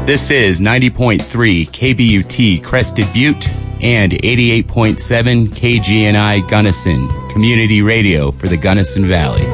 This is 90.3 KBUT Crested Butte and 88.7 KGNI Gunnison, community radio for the Gunnison Valley.